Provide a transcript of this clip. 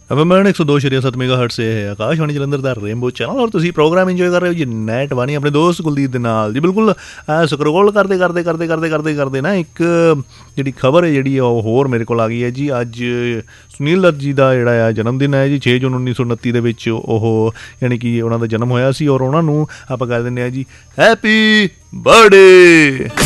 ਮੈਂ 102.7 ਮੈਗਾਹਰਟਜ਼ ਇਹ ਹੈ ਆਕਾਸ਼ਵਾਣੀ ਜਲੰਧਰ ਦਾ ਰੇਨਬੋ ਚੈਨਲ ਔਰ ਤੁਸੀਂ ਪ੍ਰੋਗਰਾਮ ਇੰਜੋਏ ਕਰ ਰਹੇ ਹੋ ਜੀ ਨੈਟ ਵਾਣੀ ਆਪਣੇ ਦੋਸਤ ਕੁਲਦੀਪ ਦੇ ਨਾਲ ਜੀ। ਬਿਲਕੁਲ ਸਕਰੋਲ ਕਰਦੇ ਨਾ ਇੱਕ ਜਿਹੜੀ ਖਬਰ ਹੈ ਜਿਹੜੀ ਉਹ ਹੋਰ ਮੇਰੇ ਕੋਲ ਆ ਗਈ ਹੈ ਜੀ। ਅੱਜ ਸੁਨੀਲ ਦੱਤ ਜੀ ਦਾ ਜਿਹੜਾ ਆ ਜਨਮ ਦਿਨ ਹੈ ਜੀ 6 ਜੂਨ 1929 ਦੇ ਵਿੱਚ ਉਹ ਯਾਨੀ ਕਿ ਉਹਨਾਂ ਦਾ ਜਨਮ ਹੋਇਆ ਸੀ ਔਰ ਉਹਨਾਂ ਨੂੰ ਆਪਾਂ ਕਹਿ ਦਿੰਦੇ ਹਾਂ ਜੀ ਹੈਪੀ ਬਰਥਡੇ।